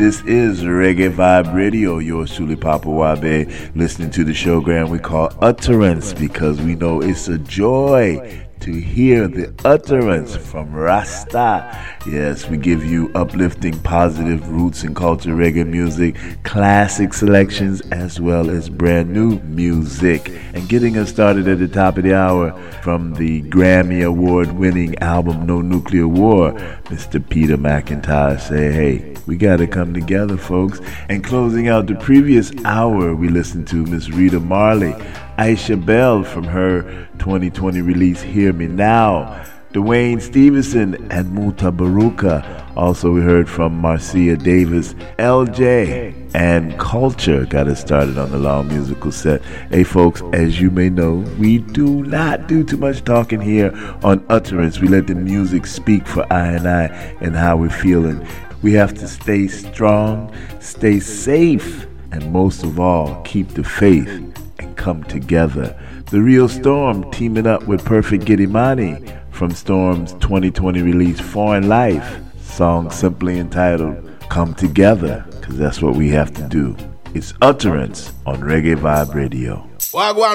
This is Reggae Vibe Radio, yours truly, Papa Wabe, listening to the showgram we call Utterance, because we know it's a joy to hear the utterance from Rasta. Yes, we give you uplifting, positive roots and culture reggae music, classic selections, as well as brand new music. And getting us started at the top of the hour from the Grammy Award winning album No Nuclear War, Mr. Peter McIntyre say, hey, we gotta come together, folks. And closing out the previous hour, we listened to Miss Rita Marley, Aisha Bell from her 2020 release Hear Me Now, Dwayne Stevenson and Muta Baruka. Also we heard from Marcia Davis, LJ, and Culture got us started on the long musical set. Hey folks, as you may know, we do not do too much talking here on Utterance. We let the music speak for I and how we're feeling. We have to stay strong, stay safe, and most of all, keep the faith and come together. The Real Storm teaming up with Perfect Giddimani from Storm's 2020 release Foreign Life, song simply entitled Come Together, because that's what we have to do. It's Utterance on Reggae Vibe Radio.